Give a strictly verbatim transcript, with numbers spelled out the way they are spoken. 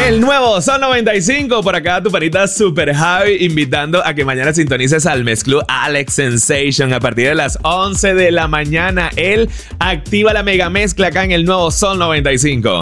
El nuevo Sol noventa y cinco, por acá tu panita Super Javi, invitando a que mañana sintonices al mezclú Alex Sensation a partir de las once de la mañana. Él activa la mega mezcla acá en el nuevo Sol noventa y cinco.